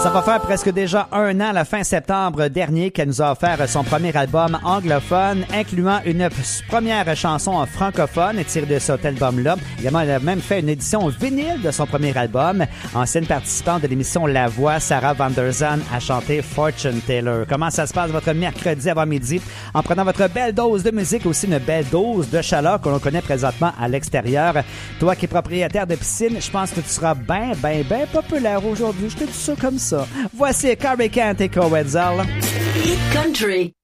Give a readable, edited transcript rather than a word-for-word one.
Ça va faire presque déjà un an, la fin septembre dernier, qu'elle nous a offert son premier album anglophone, incluant une première chanson francophone tirée de cet album-là. Également, elle a même fait une édition vinyle de son premier album. Ancienne participante de l'émission La Voix, Sarah Van Der Zan a chanté Fortune Teller. Comment ça se passe votre mercredi avant-midi? En prenant votre belle dose de musique, aussi une belle dose de chaleur que l'on connaît présentement à l'extérieur. Toi qui es propriétaire de piscine, je pense que tu seras bien populaire aujourd'hui. Je te dis ça comme ça. Voici Carrie Kent et Cowetzel. Hit Country.